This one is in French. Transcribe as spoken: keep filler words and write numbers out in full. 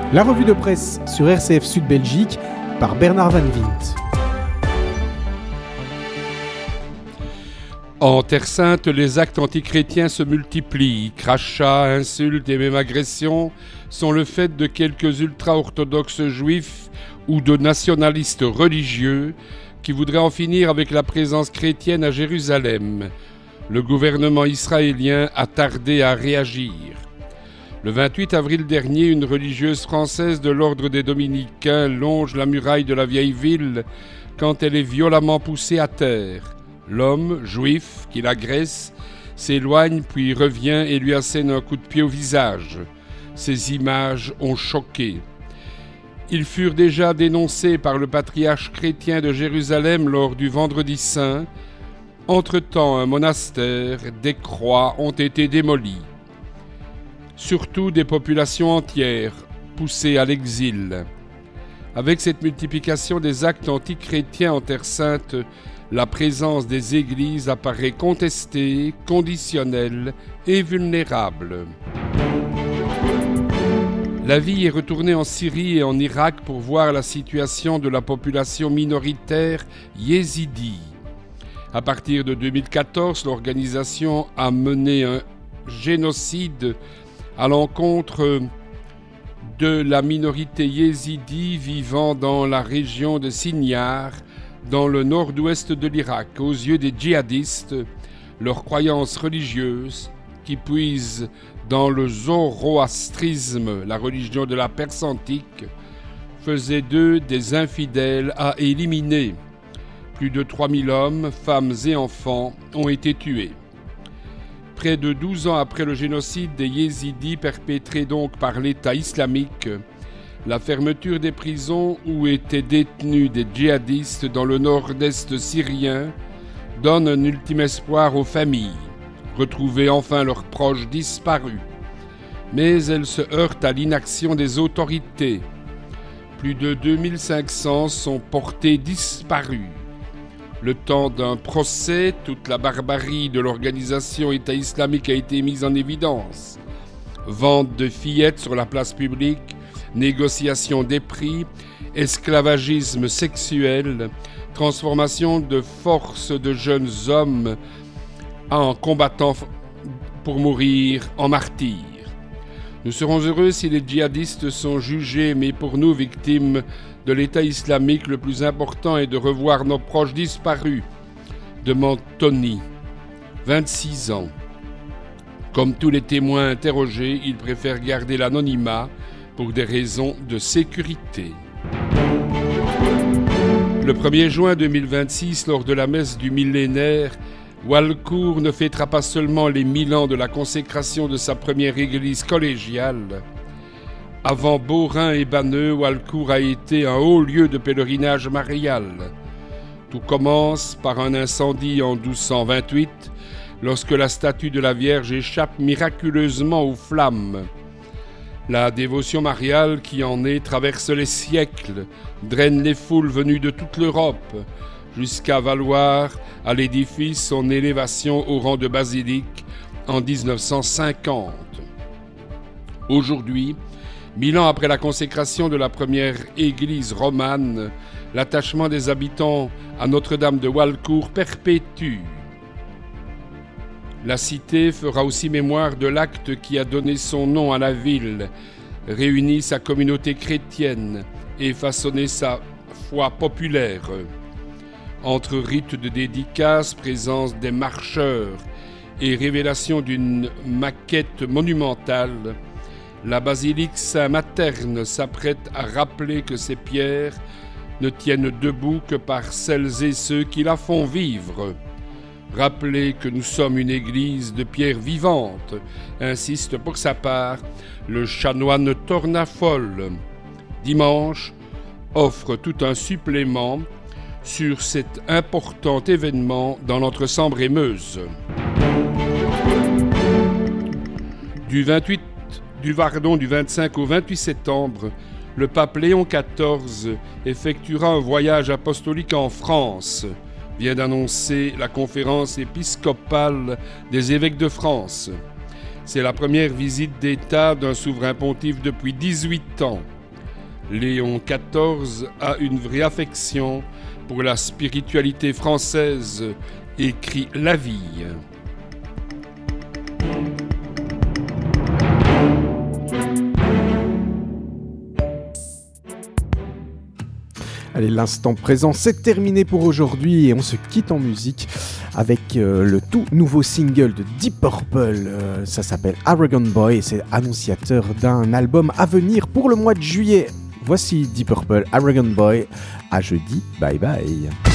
La revue de presse sur R C F Sud Belgique par Bernard Van Wint. En Terre Sainte, les actes antichrétiens se multiplient. Crachats, insultes et même agressions sont le fait de quelques ultra-orthodoxes juifs ou de nationalistes religieux qui voudraient en finir avec la présence chrétienne à Jérusalem. Le gouvernement israélien a tardé à réagir. Le vingt-huit avril dernier, une religieuse française de l'ordre des Dominicains longe la muraille de la vieille ville quand elle est violemment poussée à terre. L'homme, juif, qui l'agresse, s'éloigne puis revient et lui assène un coup de pied au visage. Ces images ont choqué. Ils furent déjà dénoncés par le patriarche chrétien de Jérusalem lors du Vendredi Saint. Entre-temps, un monastère, des croix ont été démolies. Surtout des populations entières, poussées à l'exil. Avec cette multiplication des actes antichrétiens en Terre Sainte, la présence des églises apparaît contestée, conditionnelle et vulnérable. La vie est retournée en Syrie et en Irak pour voir la situation de la population minoritaire yézidi. À partir de deux mille quatorze, l'organisation a mené un génocide à l'encontre de la minorité yézidi vivant dans la région de Sinjar, dans le nord-ouest de l'Irak. Aux yeux des djihadistes, leurs croyances religieuses, qui puisent dans le zoroastrisme, la religion de la Perse antique, faisaient d'eux des infidèles à éliminer. Plus de trois mille hommes, femmes et enfants ont été tués. Près de douze ans après le génocide des Yézidis perpétré donc par l'État islamique, la fermeture des prisons où étaient détenus des djihadistes dans le nord-est syrien donne un ultime espoir aux familles, retrouver enfin leurs proches disparus. Mais elle se heurte à l'inaction des autorités. Plus de deux mille cinq cents sont portés disparus. Le temps d'un procès, toute la barbarie de l'organisation État islamique a été mise en évidence. Vente de fillettes sur la place publique, négociation des prix, esclavagisme sexuel, transformation de force de jeunes hommes en combattants pour mourir en martyrs. Nous serons heureux si les djihadistes sont jugés, mais pour nous, victimes de l'État islamique, le plus important est de revoir nos proches disparus, demande Tony, vingt-six ans. Comme tous les témoins interrogés, il préfère garder l'anonymat pour des raisons de sécurité. Le premier juin deux mille vingt-six, lors de la messe du millénaire, Walcourt ne fêtera pas seulement les mille ans de la consécration de sa première église collégiale. Avant Beaurain et Banneux, Walcourt a été un haut lieu de pèlerinage marial. Tout commence par un incendie en douze cent vingt-huit, lorsque la statue de la Vierge échappe miraculeusement aux flammes. La dévotion mariale qui en est traverse les siècles, draine les foules venues de toute l'Europe, jusqu'à valoir à l'édifice son élévation au rang de basilique en dix-neuf cent cinquante. Aujourd'hui, mille ans après la consécration de la première église romane, l'attachement des habitants à Notre-Dame de Walcourt perpétue. La cité fera aussi mémoire de l'acte qui a donné son nom à la ville, réuni sa communauté chrétienne et façonné sa foi populaire. Entre rites de dédicace, présence des marcheurs et révélation d'une maquette monumentale, la basilique Saint-Materne s'apprête à rappeler que ces pierres ne tiennent debout que par celles et ceux qui la font vivre. Rappeler que nous sommes une église de pierre vivante, insiste pour sa part le chanoine Tornafol. Dimanche offre tout un supplément sur cet important événement dans notre Sambre-et-Meuse. Du vingt-huit, du, pardon, du vingt-cinq au vingt-huit septembre, le pape Léon quatorze effectuera un voyage apostolique en France, vient d'annoncer la conférence épiscopale des évêques de France. C'est la première visite d'État d'un souverain pontife depuis dix-huit ans. Léon quatorze a une vraie affection pour la spiritualité française, écrit La Vie. Allez, l'instant présent, c'est terminé pour aujourd'hui et on se quitte en musique avec euh, le tout nouveau single de Deep Purple. Euh, ça s'appelle Arrogant Boy et c'est annonciateur d'un album à venir pour le mois de juillet. Voici Deep Purple, Arrogant Boy. À jeudi, bye bye.